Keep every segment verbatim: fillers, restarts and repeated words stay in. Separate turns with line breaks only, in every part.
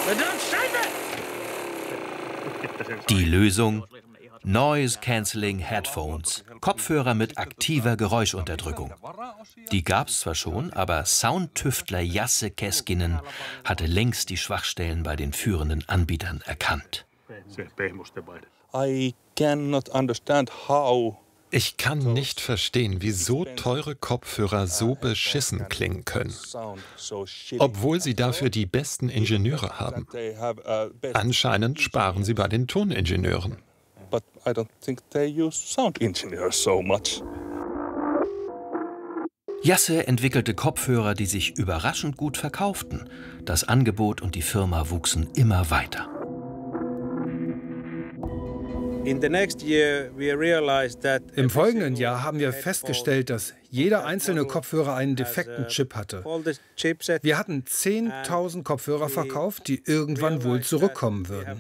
Die Lösung? Noise Cancelling Headphones, Kopfhörer mit aktiver Geräuschunterdrückung. Die gab's zwar schon, aber Soundtüftler Jasse Keskinen hatte längst die Schwachstellen bei den führenden Anbietern erkannt.
I cannot understand how
Ich kann nicht verstehen, wie so teure Kopfhörer so beschissen klingen können, obwohl sie dafür die besten Ingenieure haben. Anscheinend sparen sie bei den Toningenieuren.
But I don't think they use sound engineers so much.
Jasse entwickelte Kopfhörer, die sich überraschend gut verkauften. Das Angebot und die Firma wuchsen immer weiter.
Im folgenden Jahr haben wir festgestellt, dass jeder einzelne Kopfhörer einen defekten Chip hatte. Wir hatten zehntausend Kopfhörer verkauft, die irgendwann wohl zurückkommen würden.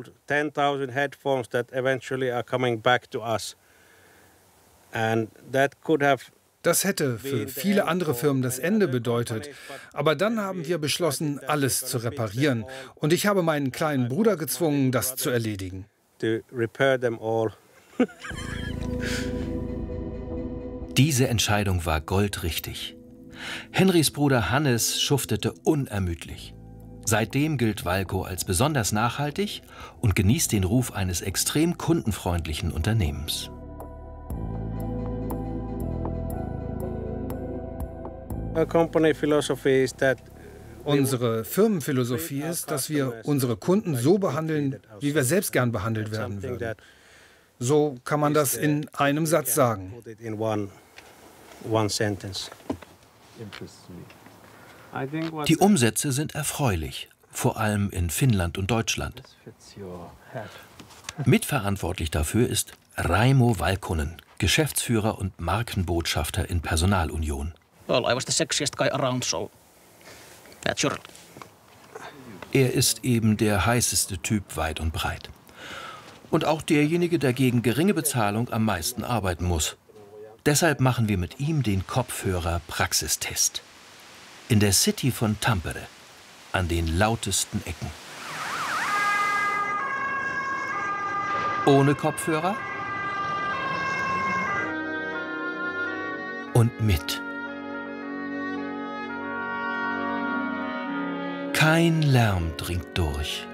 Das hätte für viele andere Firmen das Ende bedeutet. Aber dann haben wir beschlossen, alles zu reparieren. Und ich habe meinen kleinen Bruder gezwungen, das zu erledigen.
Diese Entscheidung war goldrichtig. Henrys Bruder Hannes schuftete unermüdlich. Seitdem gilt Walco als besonders nachhaltig und genießt den Ruf eines extrem kundenfreundlichen Unternehmens.
Unsere Firmenphilosophie ist, dass wir unsere Kunden so behandeln, wie wir selbst gern behandelt werden würden. So kann man das in einem Satz sagen.
Die Umsätze sind erfreulich, vor allem in Finnland und Deutschland. Mitverantwortlich dafür ist Raimo Valkonen, Geschäftsführer und Markenbotschafter in Personalunion. Er ist eben der heißeste Typ weit und breit. Und auch derjenige, der gegen geringe Bezahlung am meisten arbeiten muss. Deshalb machen wir mit ihm den Kopfhörer-Praxistest. In der City von Tampere, an den lautesten Ecken. Ohne Kopfhörer und mit. Kein Lärm dringt durch.